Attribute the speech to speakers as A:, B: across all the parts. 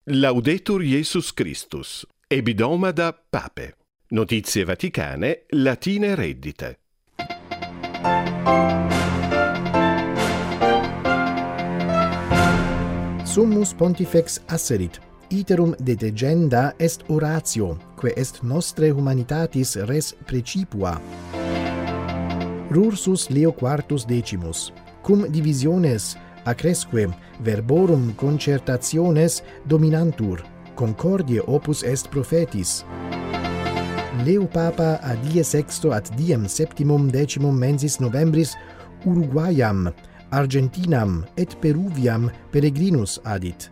A: Laudetur Jesus Christus. Ebidomada Pape. Notizie vaticane, latine reddite.
B: Summus Pontifex asserit, iterum detegenda est oratio, quae est nostre humanitatis res precipua. Rursus Leo IV decimus, cum divisiones accresque verborum concertationes dominantur, concordie opus est prophetis. Leo Papa a die sexto ad diem septimum decimum mensis novembris Uruguayam, Argentinam et Peruviam peregrinus adit.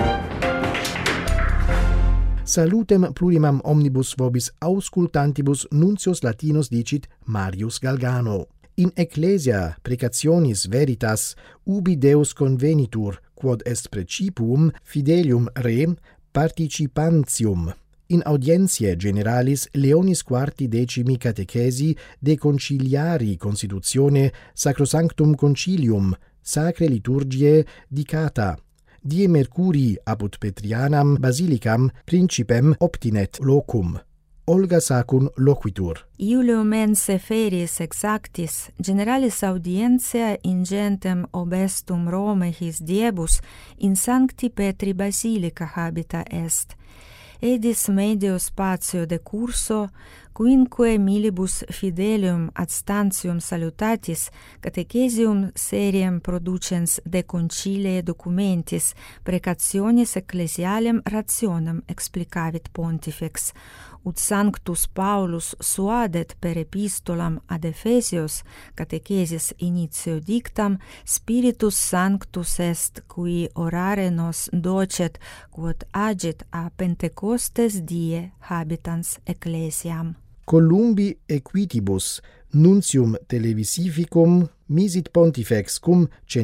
B: Salutem plurimam omnibus vobis auscultantibus nuncios Latinus dicit Marius Galgano. In ecclesia precationis veritas ubi Deus convenitur, quod est precipuum fidelium re participantium. In audientiae generalis Leonis IV decimi catechesi de conciliari constitutione Sacrosanctum Concilium sacre liturgiae dicata. Die Mercurii apud Petrianam basilicam principem obtinet locum. Olga Sacun loquitur.
C: Iulium mense feris exactis, generalis audientia ingentem obestum Rome his diebus in sancti Petri basilica habita est. Edis medio spatio de curso, quinque milibus fidelium ad stantium salutatis, catechesium seriem producens de concilie documentis, precationis ecclesialem rationem explicavit Pontifex, ut Sanctus Paulus suadet per epistolam ad Ephesios, catechesis initio dictam, Spiritus Sanctus est, qui orare nos docet, quod agit a Pentecostes die habitans ecclesiam.
B: Columbi equitibus nuntium televisificum misit Pontifex cum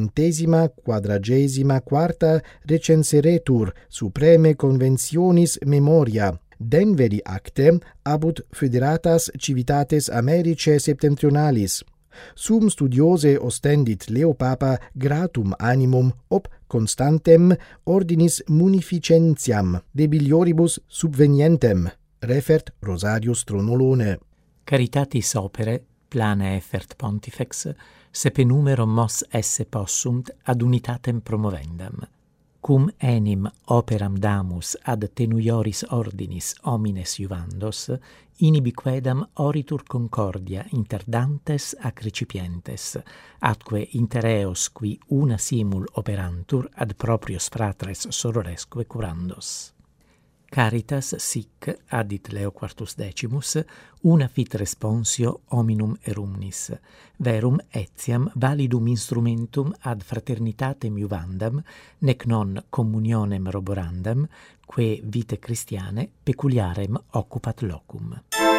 B: 144 recenseretur supreme conventionis memoria, Denveri acte abut foederatas civitates Americae septentrionalis. Sum studiose ostendit Leo Papa gratum animum ob constantem ordinis munificentiam debilioribus subvenientem, refert Rosarius Tronolone.
D: Caritatis opere, plana effert Pontifex, sepe numero mos esse possunt ad unitatem promovendam. Cum enim operam damus ad tenuioris ordinis homines iuvandos, inibiquedam oritur concordia inter dantes ac recipientes, atque inter eos qui una simul operantur ad proprios fratres sororesque curandos. Caritas sic, adit Leo IV decimus, una fit responsio hominum erumnis, verum etiam validum instrumentum ad fraternitatem iuvandam, nec non communionem roborandam, quae vitae Christianae peculiarem occupat locum.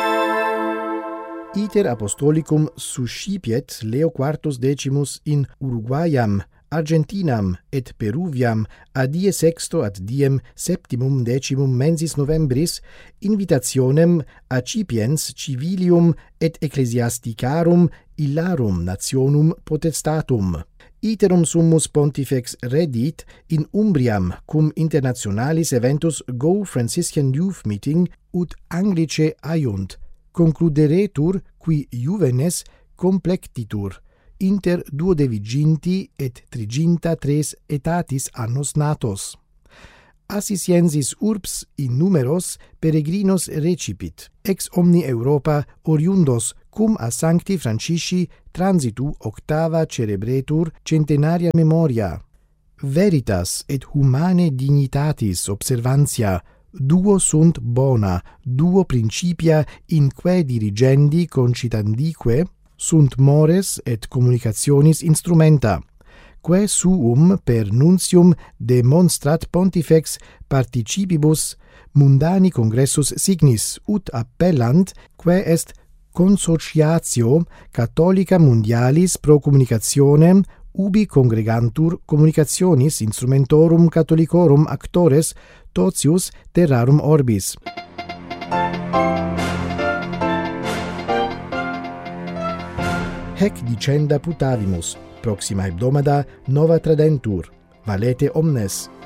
B: Iter apostolicum suscipiet Leo IV decimus in Uruguayam, Argentinam et Peruviam a die sexto ad diem septimum decimum mensis novembris invitationem accipiens civilium et ecclesiasticarum illarum nationum potestatum. Iterum summus Pontifex redit in Umbriam cum internationalis eventus Go Franciscan Youth Meeting ut Anglice aiunt, concluderetur qui juvenes complectitur, inter 2 et 33 etatis annos natos. Assisiensis urbs in numeros peregrinos recipit, ex omni Europa oriundos cum a Sancti Francisci transitu octava celebretur centenaria memoria. Veritas et humane dignitatis observantia, duo sunt bona, duo principia inque dirigendi concitandique, sunt mores et communicationis instrumenta, quae suum per nuntium demonstrat Pontifex participibus mundani congressus signis, ut appellant, quae est consociatio catholica mundialis pro communicationem ubi congregantur communicationis instrumentorum catholicorum actores totius terrarum orbis. Hec dicenda putavimus, proxima hebdomada nova tradentur, valete omnes.